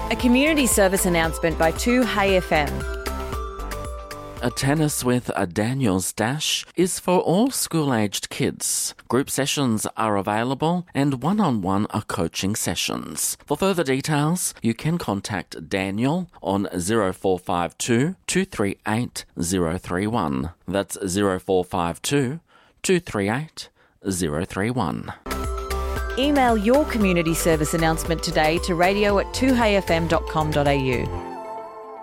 A community service announcement by 2Hey FM. A Tennis with a Daniels Dash is for all school-aged kids. Group sessions are available and one-on-one are coaching sessions. For further details, you can contact Daniel on 0452 238 031. That's 0452 238 031. Email your community service announcement today to radio@2heyfm.com.au.